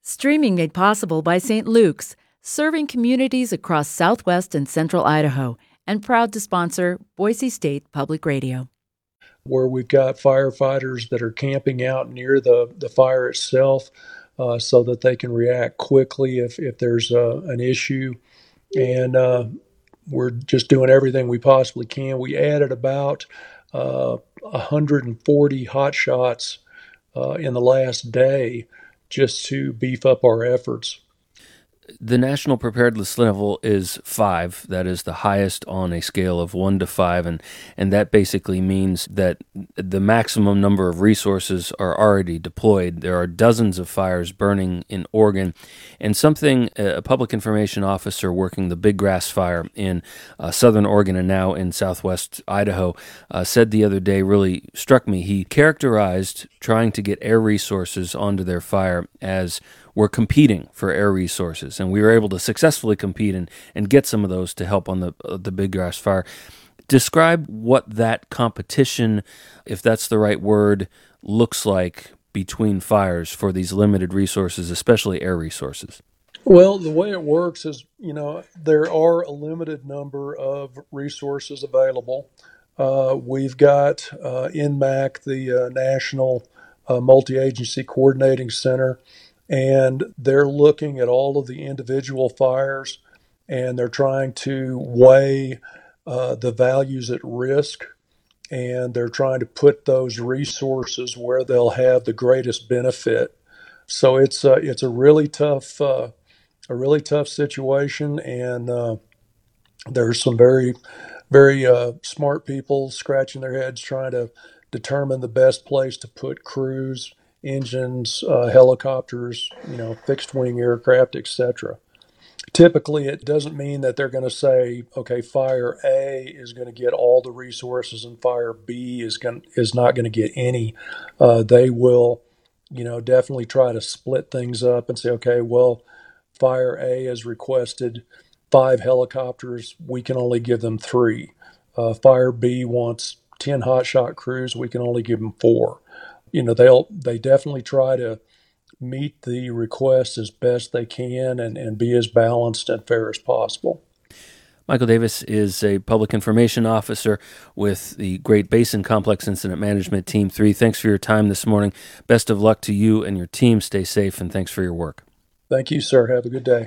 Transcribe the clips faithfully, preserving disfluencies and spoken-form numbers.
Streaming made possible by Saint Luke's, serving communities across southwest and central Idaho, and proud to sponsor Boise State Public Radio. Where we've got firefighters that are camping out near the, the fire itself uh, so that they can react quickly if, if there's uh, an issue. And uh, we're just doing everything we possibly can. We added about uh, one hundred forty hot shots uh, in the last day just to beef up our efforts. The national preparedness level is five. That is the highest on a scale of one to five, and, and that basically means that the maximum number of resources are already deployed. There are dozens of fires burning in Oregon, and something a public information officer working the Big Grass Fire in uh, southern Oregon and now in southwest Idaho uh, said the other day really struck me. He characterized trying to get air resources onto their fire as we're competing for air resources, and we were able to successfully compete and, and get some of those to help on the uh, the Big Grass Fire. Describe what that competition, if that's the right word, looks like between fires for these limited resources, especially air resources. Well, the way it works is, you know, there are a limited number of resources available. Uh, we've got uh, N M A C, the uh, National uh, Multi-Agency Coordinating Center, and they're looking at all of the individual fires, and they're trying to weigh uh, the values at risk, and they're trying to put those resources where they'll have the greatest benefit. So it's uh, it's a really tough uh, a really tough situation, and uh, there's some very very uh, smart people scratching their heads trying to determine the best place to put crews, engines, uh, helicopters, you know, fixed wing aircraft, et cetera. Typically, it doesn't mean that they're going to say, okay, fire A is going to get all the resources and fire B is going is not going to get any. Uh, they will, you know, definitely try to split things up and say, okay, well, fire A has requested five helicopters. We can only give them three. Uh, fire B wants ten hotshot crews. We can only give them four. You know, they'll they definitely try to meet the request as best they can and, and be as balanced and fair as possible. Michael Davis is a public information officer with the Great Basin Complex Incident Management Team three. Thanks for your time this morning. Best of luck to you and your team. Stay safe, and thanks for your work. Thank you, sir. Have a good day.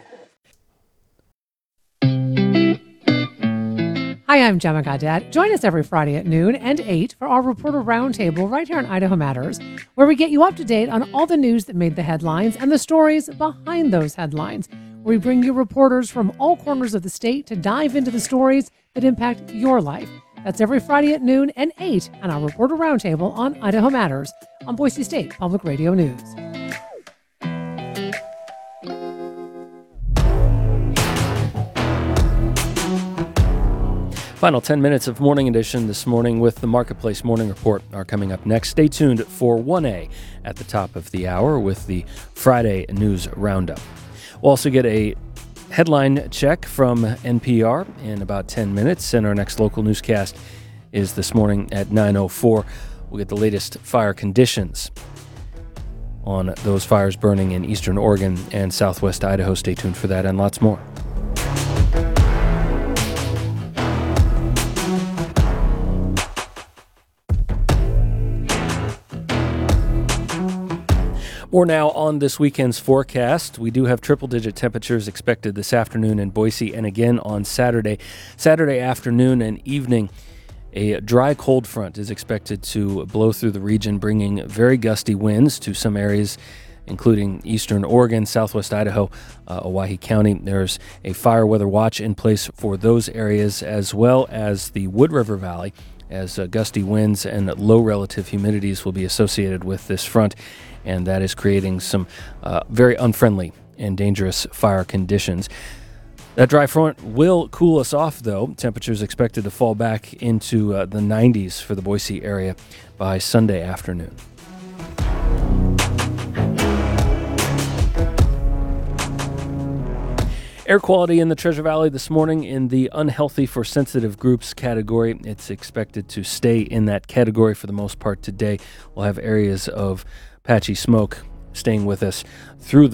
Hi, I'm Gemma Gaudette. Join us every Friday at noon and eight for our Reporter Roundtable right here on Idaho Matters, where we get you up to date on all the news that made the headlines and the stories behind those headlines. We bring you reporters from all corners of the state to dive into the stories that impact your life. That's every Friday at noon and eight on our Reporter Roundtable on Idaho Matters on Boise State Public Radio News. Final ten minutes of Morning Edition this morning with the Marketplace Morning Report are coming up next. Stay tuned for one A at the top of the hour with the Friday News Roundup. We'll also get a headline check from N P R in about ten minutes, and our next local newscast is this morning at nine oh four. We'll get the latest fire conditions on those fires burning in eastern Oregon and southwest Idaho. Stay tuned for that and lots more. More now on this weekend's forecast. We do have triple-digit temperatures expected this afternoon in Boise and again on Saturday. Saturday afternoon and evening, a dry cold front is expected to blow through the region, bringing very gusty winds to some areas, including eastern Oregon, southwest Idaho, uh, Owyhee County. There's a fire weather watch in place for those areas, as well as the Wood River Valley, as uh, gusty winds and low relative humidities will be associated with this front, and that is creating some uh, very unfriendly and dangerous fire conditions. That dry front will cool us off, though. Temperatures expected to fall back into uh, the nineties for the Boise area by Sunday afternoon. Air quality in the Treasure Valley this morning in the unhealthy for sensitive groups category. It's expected to stay in that category for the most part today. We'll have areas of patchy smoke staying with us through the